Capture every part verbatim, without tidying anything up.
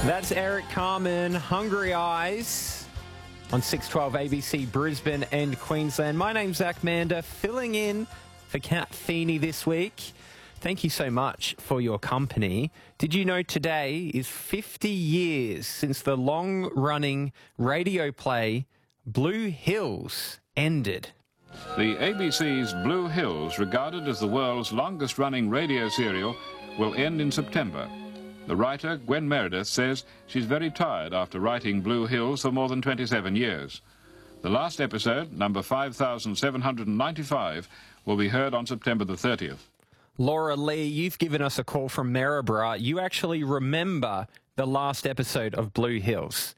That's Eric Carmen, Hungry Eyes, on six twelve A B C Brisbane and Queensland. My name's Zach Mander, filling in for Kat Feeney this week. Thank you so much for your company. Did you know today is fifty years since the long-running radio play Blue Hills ended? The A B C's Blue Hills, regarded as the world's longest-running radio serial, will end in September. The writer, Gwen Meredith, says she's very tired after writing Blue Hills for more than twenty-seven years. The last episode, number five thousand seven hundred ninety-five, will be heard on September the thirtieth. Laura Lee, you've given us a call from Maryborough. You actually remember the last episode of Blue Hills.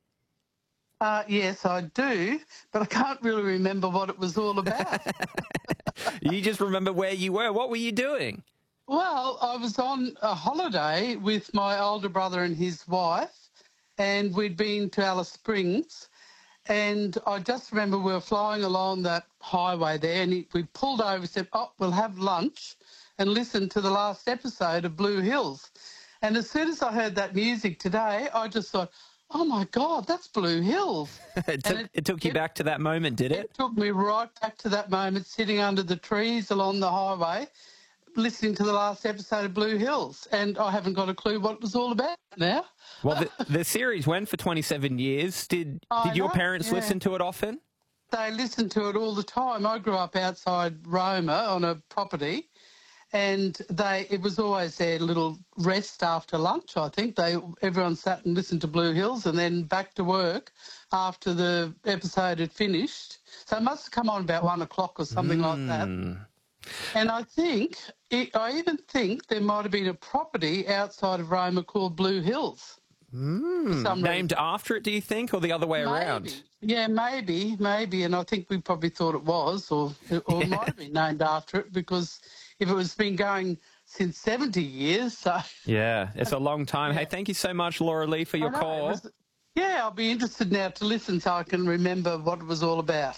Uh, yes, I do, but I can't really remember what it was all about. You just remember where you were. What were you doing? Well, I was on a holiday with my older brother and his wife, and we'd been to Alice Springs, and I just remember we were flying along that highway there, and he, we pulled over and said, oh, we'll have lunch and listen to the last episode of Blue Hills. And as soon as I heard that music today, I just thought, oh, my God, that's Blue Hills. it, took, it, it took you it, back to that moment, did it? It took me right back to that moment, sitting under the trees along the highway, listening to the last episode of Blue Hills, and I haven't got a clue what it was all about now. Well, the, the series went for twenty-seven years. Did I did your know, parents yeah. listen to it often? They listened to it all the time. I grew up outside Roma on a property, and they it was always their little rest after lunch, I think. They everyone sat and listened to Blue Hills and then back to work after the episode had finished. So it must have come on about one o'clock or something mm. like that. And I think, it, I even think there might have been a property outside of Roma called Blue Hills. Mm. Named after it, do you think, or the other way maybe. around? Yeah, maybe, maybe. And I think we probably thought it was, or, or it might have been named after it, because if it was been going since seventy years, so... Yeah, it's a long time. Yeah. Hey, thank you so much, Laura Lee, for your know, call. Was, yeah, I'll be interested now to listen so I can remember what it was all about.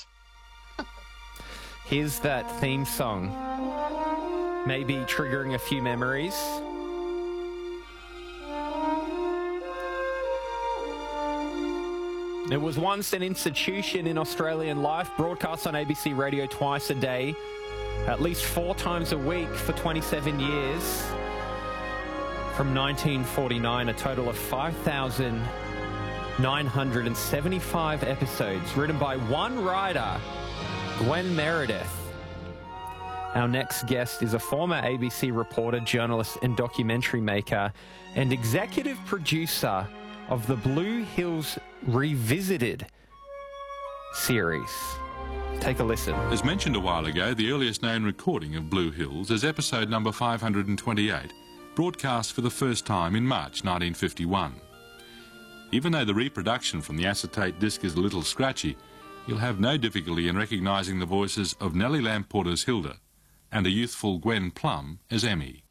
Here's that theme song, maybe triggering a few memories. It was once an institution in Australian life, broadcast on A B C Radio twice a day, at least four times a week for twenty-seven years. From nineteen forty-nine, a total of five thousand nine hundred seventy-five episodes, written by one writer, Gwen Meredith. Our next guest is a former A B C reporter, journalist and documentary maker and executive producer of the Blue Hills Revisited series. Take a listen. As mentioned a while ago, the earliest known recording of Blue Hills is episode number five hundred twenty-eight, broadcast for the first time in March nineteen fifty-one. Even though the reproduction from the acetate disc is a little scratchy, you'll have no difficulty in recognising the voices of Nellie Lamporter's Hilda and a youthful Gwen Plum as Emmy.